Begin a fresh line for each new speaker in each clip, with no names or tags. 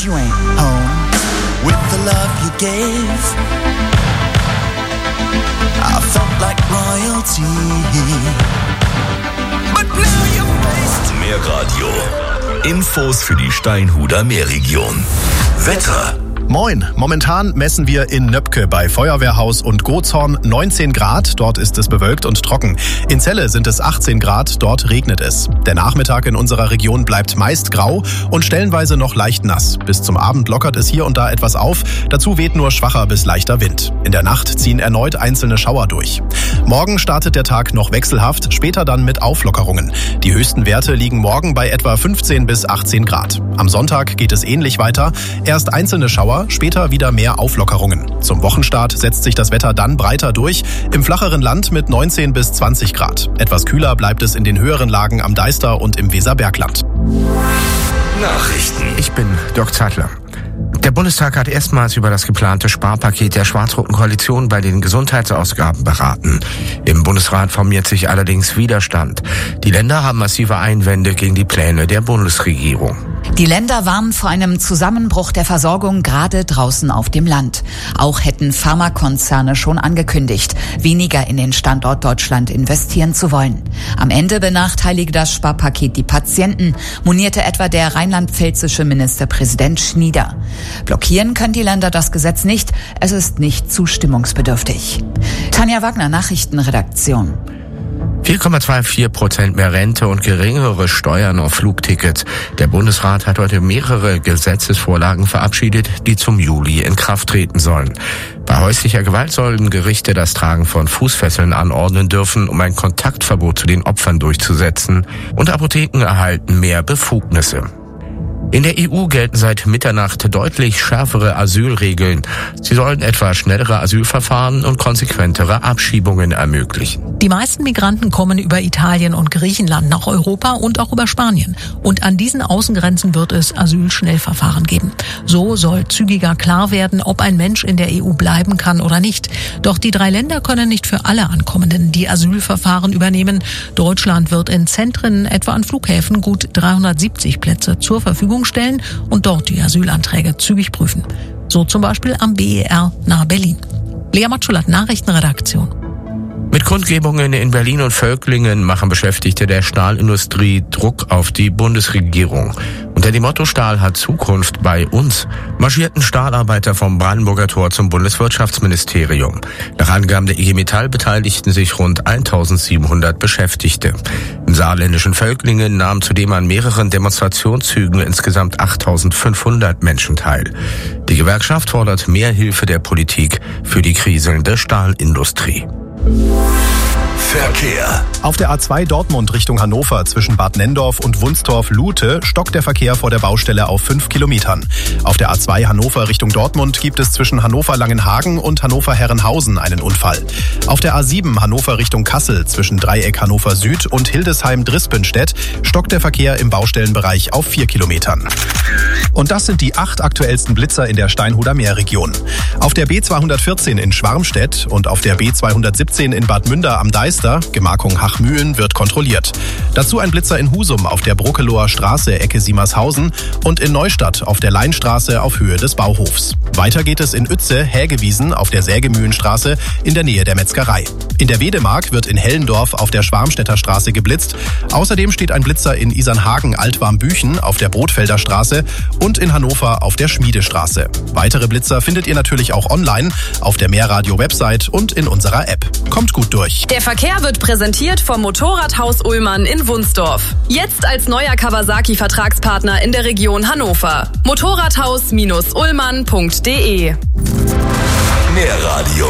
you ain't home with the love you gave. I felt like royalty, but now you're faced.
Meerradio. Infos für die Steinhuder Meerregion. Wetter.
Moin, momentan messen wir in Nöpke bei Feuerwehrhaus und Gotshorn 19 Grad, dort ist es bewölkt und trocken. In Celle sind es 18 Grad, dort regnet es. Der Nachmittag in unserer Region bleibt meist grau und stellenweise noch leicht nass. Bis zum Abend lockert es hier und da etwas auf, dazu weht nur schwacher bis leichter Wind. In der Nacht ziehen erneut einzelne Schauer durch. Morgen startet der Tag noch wechselhaft, später dann mit Auflockerungen. Die höchsten Werte liegen morgen bei etwa 15 bis 18 Grad. Am Sonntag geht es ähnlich weiter, erst einzelne Schauer, später wieder mehr Auflockerungen. Zum Wochenstart setzt sich das Wetter dann breiter durch, im flacheren Land mit 19 bis 20 Grad. Etwas kühler bleibt es in den höheren Lagen am Deister und im Weserbergland.
Nachrichten.
Ich bin Dirk Zeitler. Der Bundestag hat erstmals über das geplante Sparpaket der schwarz-roten Koalition bei den Gesundheitsausgaben beraten. Im Bundesrat formiert sich allerdings Widerstand. Die Länder haben massive Einwände gegen die Pläne der Bundesregierung.
Die Länder warnen vor einem Zusammenbruch der Versorgung gerade draußen auf dem Land. Auch hätten Pharmakonzerne schon angekündigt, weniger in den Standort Deutschland investieren zu wollen. Am Ende benachteilige das Sparpaket die Patienten, monierte etwa der rheinland-pfälzische Ministerpräsident Schnieder. Blockieren können die Länder das Gesetz nicht, es ist nicht zustimmungsbedürftig. Tanja Wagner, Nachrichtenredaktion.
4,24% mehr Rente und geringere Steuern auf Flugtickets. Der Bundesrat hat heute mehrere Gesetzesvorlagen verabschiedet, die zum Juli in Kraft treten sollen. Bei häuslicher Gewalt sollen Gerichte das Tragen von Fußfesseln anordnen dürfen, um ein Kontaktverbot zu den Opfern durchzusetzen. Und Apotheken erhalten mehr Befugnisse. In der EU gelten seit Mitternacht deutlich schärfere Asylregeln. Sie sollen etwa schnellere Asylverfahren und konsequentere Abschiebungen ermöglichen.
Die meisten Migranten kommen über Italien und Griechenland nach Europa und auch über Spanien. Und an diesen Außengrenzen wird es Asylschnellverfahren geben. So soll zügiger klar werden, ob ein Mensch in der EU bleiben kann oder nicht. Doch die 3 Länder können nicht für alle Ankommenden die Asylverfahren übernehmen. Deutschland wird in Zentren, etwa an Flughäfen, gut 370 Plätze zur Verfügung stellen und dort die Asylanträge zügig prüfen. So zum Beispiel am BER nahe Berlin. Lea Matschulat, Nachrichtenredaktion.
Mit Kundgebungen in Berlin und Völklingen machen Beschäftigte der Stahlindustrie Druck auf die Bundesregierung. Unter dem Motto Stahl hat Zukunft bei uns marschierten Stahlarbeiter vom Brandenburger Tor zum Bundeswirtschaftsministerium. Nach Angaben der IG Metall beteiligten sich rund 1700 Beschäftigte. Im saarländischen Völklingen nahmen zudem an mehreren Demonstrationszügen insgesamt 8500 Menschen teil. Die Gewerkschaft fordert mehr Hilfe der Politik für die kriselnde Stahlindustrie.
Verkehr.
Auf der A2 Dortmund Richtung Hannover zwischen Bad Nenndorf und Wunstorf-Lute stockt der Verkehr vor der Baustelle auf 5 Kilometern. Auf der A2 Hannover Richtung Dortmund gibt es zwischen Hannover-Langenhagen und Hannover-Herrenhausen einen Unfall. Auf der A7 Hannover Richtung Kassel zwischen Dreieck Hannover Süd und Hildesheim-Drispenstedt stockt der Verkehr im Baustellenbereich auf 4 Kilometern. Und das sind die 8 aktuellsten Blitzer in der Steinhuder Meerregion. Auf der B214 in Schwarmstedt und auf der B217 in Bad Münder am Deister, Gemarkung Hachmühlen, wird kontrolliert. Dazu ein Blitzer in Husum auf der Bruckeloher Straße, Ecke Siemershausen und in Neustadt auf der Leinstraße auf Höhe des Bauhofs. Weiter geht es in Uetze, Hägewiesen auf der Sägemühlenstraße in der Nähe der Metzgerei. In der Wedemark wird in Hellendorf auf der Schwarmstädter Straße geblitzt. Außerdem steht ein Blitzer in Isernhagen Altwarmbüchen auf der Brotfelder Straße und in Hannover auf der Schmiedestraße. Weitere Blitzer findet ihr natürlich auch online auf der Meerradio-Website und in unserer App. Kommt gut durch.
Der Verkehr wird präsentiert vom Motorradhaus Ullmann in Wunsdorf. Jetzt als neuer Kawasaki-Vertragspartner in der Region Hannover. Motorradhaus-ullmann.de.
Meerradio.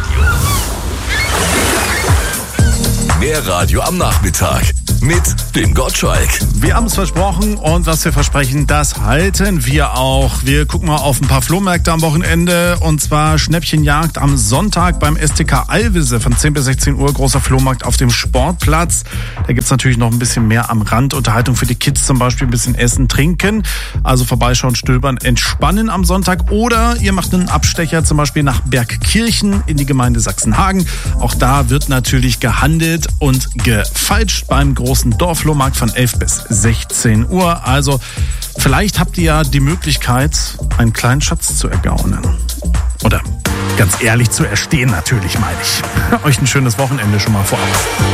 Meerradio am Nachmittag mit dem Gottschalk.
Wir haben es versprochen und was wir versprechen, das halten wir auch. Wir gucken mal auf ein paar Flohmärkte am Wochenende und zwar Schnäppchenjagd am Sonntag beim STK Alvise von 10 bis 16 Uhr. Großer Flohmarkt auf dem Sportplatz. Da gibt's natürlich noch ein bisschen mehr am Rand. Unterhaltung für die Kids zum Beispiel, ein bisschen Essen, Trinken. Also vorbeischauen, stöbern, entspannen am Sonntag. Oder ihr macht einen Abstecher zum Beispiel nach Bergkirchen in die Gemeinde Sachsenhagen. Auch da wird natürlich gehandelt und gefeilscht beim großen großen Dorfflohmarkt von 11 bis 16 Uhr. Also vielleicht habt ihr ja die Möglichkeit, einen kleinen Schatz zu ergaunen. Oder ganz ehrlich zu erstehen natürlich, meine ich. Euch ein schönes Wochenende schon mal vorab.